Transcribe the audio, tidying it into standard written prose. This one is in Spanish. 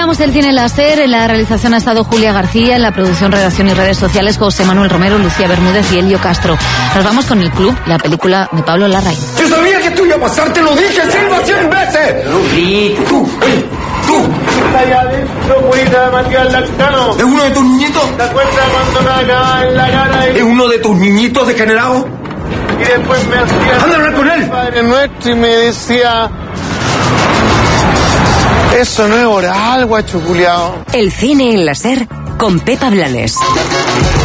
hablamos del cine láser. En la realización ha estado Julia García, en la producción, redacción y redes sociales José Manuel Romero, Lucía Bermúdez y Elio Castro. Nos vamos con El Club, la película de Pablo Larraín. Yo sabía que tú ibas a pasar, te lo dije, Silva, 100 veces. Tú. Está ahí adentro, purita de Matías Lactano. ¿Es uno de tus niñitos? ¿Te acuerdas cuando me acababa en la cara? ¿Es uno de tus niñitos degenerados? Y después me hacía... ¡Anda a hablar con él! Padre Nuestro, y me decía... Eso no es oral, guacho culiao. El cine en la SER con Pepa Blanes.